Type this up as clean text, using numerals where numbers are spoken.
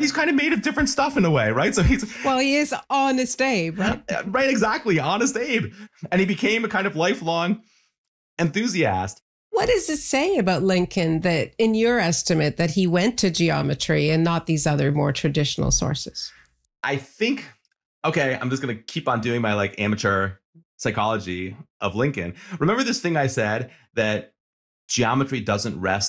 he's kind of made of different stuff in a way, right? So he is Honest Abe, right? Right, exactly. Honest Abe. And he became a kind of lifelong enthusiast. What does it say about Lincoln that, in your estimate, that he went to geometry and not these other more traditional sources? I think, okay, I'm just going to keep on doing my like amateur psychology of Lincoln. Remember this thing I said that geometry doesn't rest